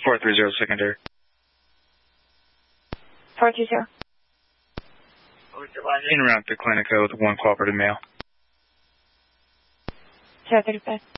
430 secondary. 420. In route to Clinico with one cooperative male. 035.